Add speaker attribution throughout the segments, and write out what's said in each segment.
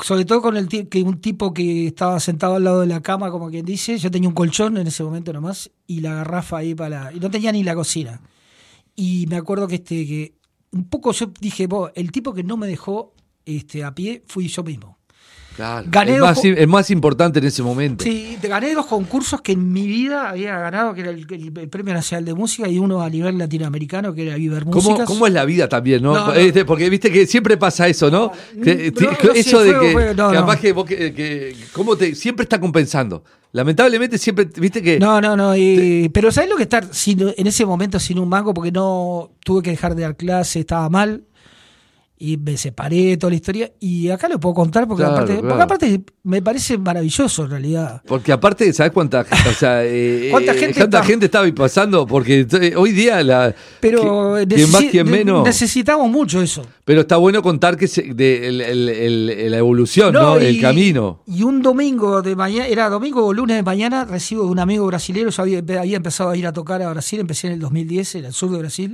Speaker 1: sobre todo con que un tipo que estaba sentado al lado de la cama, como quien dice, yo tenía un colchón en ese momento nomás, y la garrafa ahí y no tenía ni la cocina. Y me acuerdo que un poco yo dije, el tipo que no me dejó a pie fui yo mismo.
Speaker 2: Claro,
Speaker 1: Gané
Speaker 2: el más importante en ese momento.
Speaker 1: Sí, gané 2 concursos que en mi vida había ganado, que era el Premio Nacional de Música y uno a nivel latinoamericano, que era Viver Músicas.
Speaker 2: ¿Cómo es la vida también, no?
Speaker 1: No.
Speaker 2: Porque viste que siempre pasa eso, ¿no? Siempre está compensando. Lamentablemente siempre, viste que...
Speaker 1: No, pero ¿sabés lo que estar en ese momento sin un mango? Porque no tuve que dejar de dar clase, estaba mal. Y me separé, toda la historia. Y acá lo puedo contar porque aparte me parece maravilloso en realidad.
Speaker 2: Porque aparte, ¿sabes cuánta gente? O sea, ¿cuánta gente estaba pasando? Porque hoy día quien más, quien menos.
Speaker 1: Necesitamos mucho eso.
Speaker 2: Pero está bueno contar que la evolución, ¿no? El camino.
Speaker 1: Y un domingo de mañana, era domingo o lunes de mañana, recibo de un amigo brasileño. Yo había empezado a ir a tocar a Brasil, empecé en el 2010, en el sur de Brasil.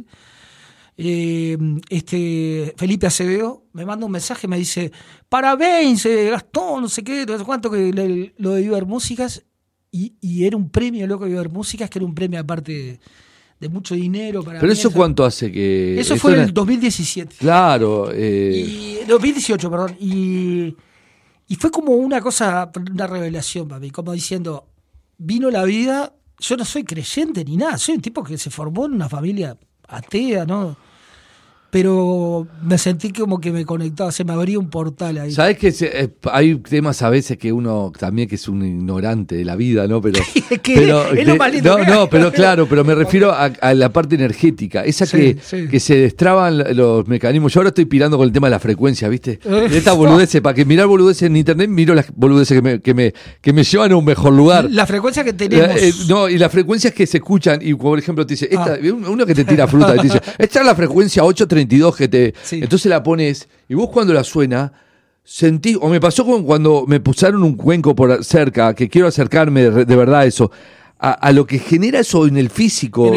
Speaker 1: Felipe Acevedo me manda un mensaje, me dice: parabéns, Gastón, no sé qué, no sé cuánto, que lo de Viver Músicas, y era un premio, loco, de Viver Músicas, que era un premio aparte de mucho dinero para
Speaker 2: ¿Pero
Speaker 1: mí.
Speaker 2: eso cuánto hace que...?
Speaker 1: Eso fue en el 2017.
Speaker 2: Claro.
Speaker 1: 2018, perdón. Y fue como una revelación para mí, como diciendo, vino la vida, yo no soy creyente ni nada, soy un tipo que se formó en una familia atea, ¿no? Pero me sentí como que me conectaba, se me abría un portal ahí.
Speaker 2: ¿Sabés que hay temas a veces que uno también que es un ignorante de la vida, ¿no? Pero
Speaker 1: es lo más lindo.
Speaker 2: Pero me refiero a la parte energética, esa que se destraban los mecanismos. Yo ahora estoy pirando con el tema de la frecuencia, ¿viste? De estas boludeces, para que mirar boludeces en internet, miro las boludeces que me llevan a un mejor lugar.
Speaker 1: La frecuencia que tenemos.
Speaker 2: Y las frecuencias que se escuchan, y por ejemplo te dice, uno que te tira fruta, y te dice, esta es la frecuencia 832 entonces la pones y vos cuando la suena sentís, o me pasó cuando me pusieron un cuenco por cerca, que quiero acercarme de verdad a eso, a lo que genera eso en el físico,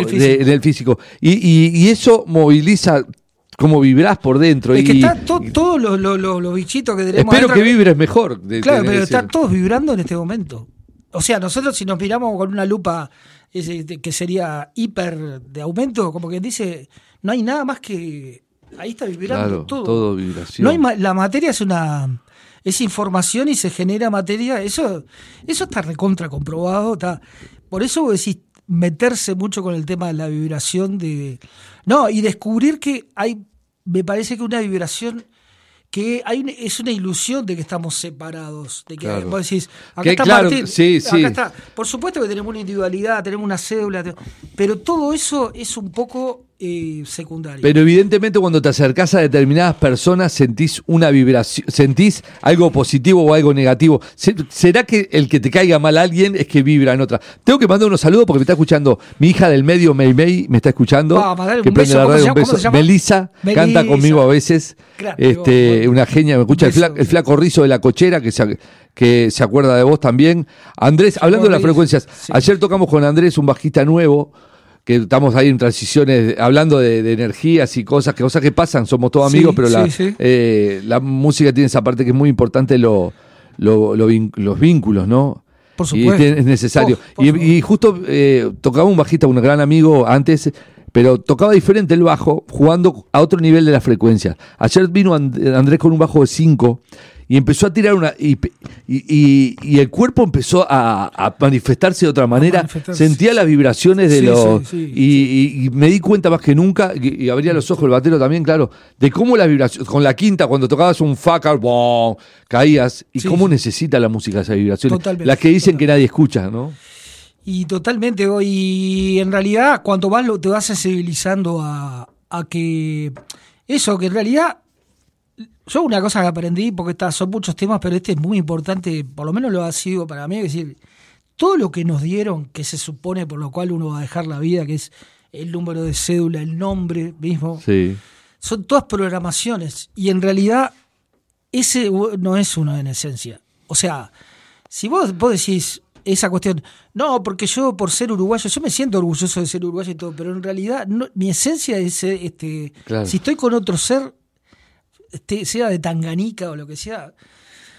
Speaker 2: y eso moviliza cómo vibrás por dentro.
Speaker 1: Es que están todos los bichitos que tenemos.
Speaker 2: Espero que vibres mejor.
Speaker 1: Claro, pero están todos vibrando en este momento. O sea, nosotros si nos miramos con una lupa que sería hiper de aumento, como quien dice, no hay nada más que... Ahí está vibrando
Speaker 2: todo vibración.
Speaker 1: No hay la materia es información y se genera materia. Eso está recontra comprobado. Por eso vos decís meterse mucho con el tema de la vibración y descubrir que me parece que una vibración que es una ilusión de que estamos separados, de que vos decís, acá está Martín, acá está. Por supuesto que tenemos una individualidad, tenemos una cédula, pero todo eso es un poco secundario.
Speaker 2: Pero evidentemente cuando te acercás a determinadas personas sentís una vibración, sentís algo positivo o algo negativo. ¿Será que el que te caiga mal a alguien es que vibra en otra? Tengo que mandar unos saludos porque me está escuchando mi hija del medio, May, me está escuchando.
Speaker 1: Que prende la radio,
Speaker 2: un beso. Melissa canta conmigo a veces. Una genia, me escucha el flaco Rizo de La Cochera, que se acuerda de vos también. Andrés, hablando de las frecuencias, ayer tocamos con Andrés, un bajista nuevo, que estamos ahí en transiciones, hablando de energías y cosas que pasan, somos todos amigos, pero la música tiene esa parte que es muy importante, los vínculos, ¿no?
Speaker 1: Por supuesto.
Speaker 2: Y es necesario. Y justo tocaba un bajista, un gran amigo antes, pero tocaba diferente el bajo, jugando a otro nivel de la frecuencia. Ayer vino Andrés con un bajo de 5 y empezó a tirar y el cuerpo empezó a manifestarse de otra manera. Sentía las vibraciones de y me di cuenta más que nunca, y abría los ojos el batero también, claro, de cómo la vibración, con la quinta, cuando tocabas un faca, ¡bom!, caías, y cómo necesita la música esas vibraciones. Totalmente, las que dicen que nadie escucha, ¿no?
Speaker 1: Y totalmente, y en realidad cuanto más te vas sensibilizando a que eso, que en realidad yo una cosa que aprendí, porque son muchos temas, pero este es muy importante, por lo menos lo ha sido para mí, es decir, todo lo que nos dieron, que se supone por lo cual uno va a dejar la vida, que es el número de cédula, el nombre mismo, son todas programaciones, y en realidad ese no es uno en esencia. O sea, si vos decís esa cuestión, no, porque yo por ser uruguayo, yo me siento orgulloso de ser uruguayo y todo, pero en realidad mi esencia es, si estoy con otro ser, sea de Tanganica o lo que sea,